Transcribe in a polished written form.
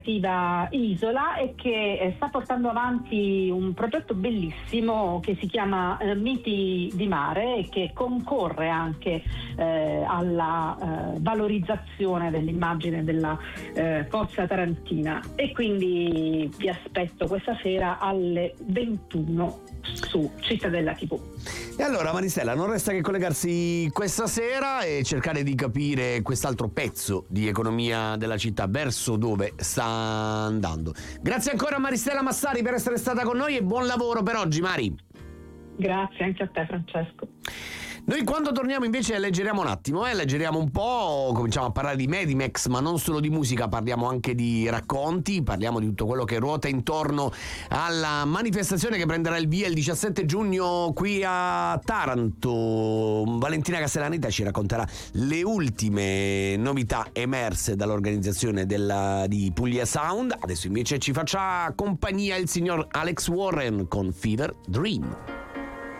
Isola e che sta portando avanti un progetto bellissimo che si chiama Miti di Mare e che concorre anche alla valorizzazione dell'immagine della costa tarantina, e quindi vi aspetto questa sera alle 21 su Cittadella TV. E allora Maristella, non resta che collegarsi questa sera e cercare di capire quest'altro pezzo di economia della città, verso dove sta andando. Grazie ancora a Maristella Massari per essere stata con noi e buon lavoro per oggi, Mari. Grazie anche a te, Francesco. Noi quando torniamo invece leggeriamo un attimo, leggeriamo un po', cominciamo a parlare di Medimex, ma non solo di musica, parliamo anche di racconti, parliamo di tutto quello che ruota intorno alla manifestazione che prenderà il via il 17 giugno qui a Taranto. Valentina Castellaneta ci racconterà le ultime novità emerse dall'organizzazione di Puglia Sound. Adesso invece ci faccia compagnia il signor Alex Warren con Fever Dream.